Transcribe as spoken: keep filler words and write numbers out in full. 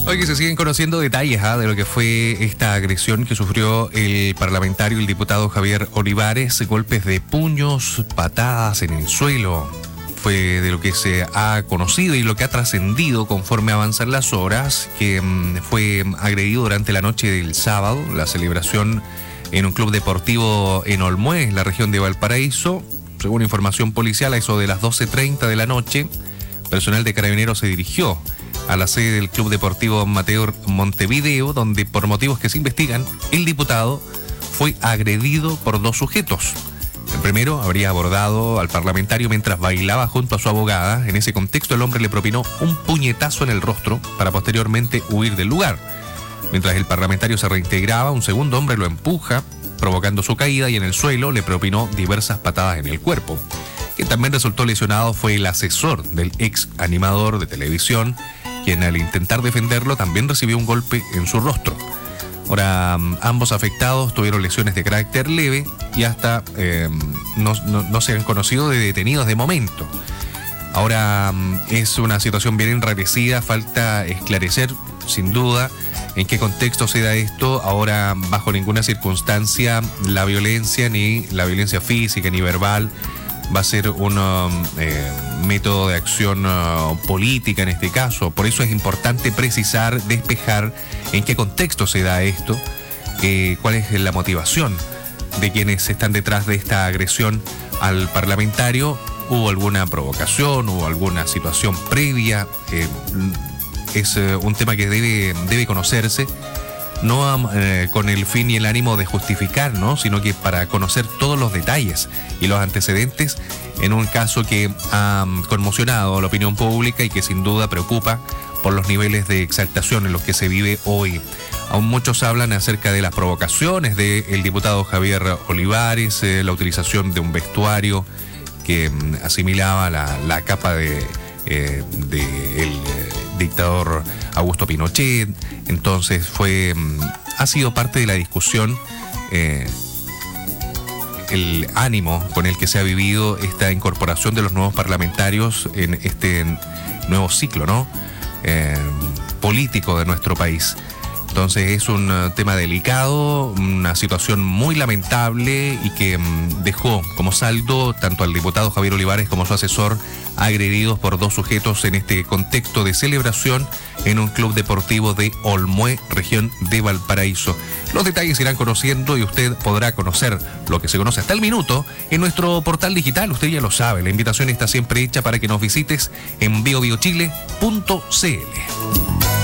Hoy se siguen conociendo detalles ¿eh? de lo que fue esta agresión que sufrió el parlamentario, el diputado Javier Olivares, golpes de puños, patadas en el suelo. Fue de lo que se ha conocido y lo que ha trascendido conforme avanzan las horas, que mmm, fue agredido durante la noche del sábado, la celebración en un club deportivo en Olmué, en la región de Valparaíso. Según información policial, a eso de las doce treinta de la noche, personal de Carabineros se dirigió a la sede del Club Deportivo Amateur Montevideo, donde por motivos que se investigan, el diputado fue agredido por dos sujetos. El primero habría abordado al parlamentario mientras bailaba junto a su abogada. En ese contexto, el hombre le propinó un puñetazo en el rostro para posteriormente huir del lugar. Mientras el parlamentario se reintegraba, un segundo hombre lo empuja, provocando su caída, y en el suelo le propinó diversas patadas en el cuerpo. Quien también resultó lesionado fue el asesor del ex animador de televisión, quien al intentar defenderlo también recibió un golpe en su rostro. Ahora, ambos afectados tuvieron lesiones de carácter leve y hasta eh, no, no, no se han conocido de detenidos de momento. Ahora es una situación bien enrarecida, falta esclarecer sin duda en qué contexto se da esto. Ahora, bajo ninguna circunstancia, la violencia, ni la violencia física ni verbal, va a ser un eh, método de acción uh, política en este caso. Por eso es importante precisar, despejar en qué contexto se da esto, eh, cuál es la motivación de quienes están detrás de esta agresión al parlamentario. ¿Hubo alguna provocación? ¿Hubo alguna situación previa? Eh, es eh, un tema que debe, debe conocerse, no eh, con el fin y el ánimo de justificar, ¿no? Sino que para conocer todos los detalles y los antecedentes en un caso que ha conmocionado a la opinión pública y que sin duda preocupa por los niveles de exaltación en los que se vive hoy. Aún muchos hablan acerca de las provocaciones del diputado Javier Olivares, eh, la utilización de un vestuario que mm, asimilaba la, la capa de, eh, de el, eh, dictador Augusto Pinochet. Entonces fue ha sido parte de la discusión eh, el ánimo con el que se ha vivido esta incorporación de los nuevos parlamentarios en este nuevo ciclo, ¿no? Eh, político de nuestro país. Entonces es un uh, tema delicado, una situación muy lamentable y que um, dejó como saldo tanto al diputado Javier Olivares como a su asesor agredidos por dos sujetos en este contexto de celebración en un club deportivo de Olmué, región de Valparaíso. Los detalles se irán conociendo y usted podrá conocer lo que se conoce hasta el minuto en nuestro portal digital. Usted ya lo sabe, la invitación está siempre hecha para que nos visites en bio bio chile punto c l.